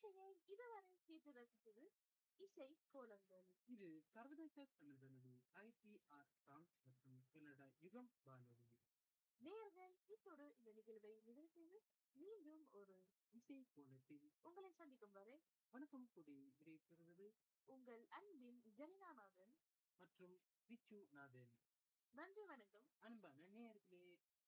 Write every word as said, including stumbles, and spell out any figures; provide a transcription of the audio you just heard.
இதுவரை கேட்டு ரசித்தது இசை கோலங்கள். இது சர்வதேச தமிழ் ஐபிஆர் பிரான்ஸ் மற்றும் கனடா யுகம் வானொலி. நேயர்கள் இத்தோடு இந்த நிகழ்வை நிறைவு செய்து மீண்டும் ஒரு இசை கோலத்தில் உங்களை சந்திக்கும் வரை வணக்கம் கூடி விடைபெறுவது உங்கள் அன்பின் ஜெனினாநாதன் மற்றும் விச்சு நாதன். நன்றி, வணக்கம். அன்பான நேயர்களே,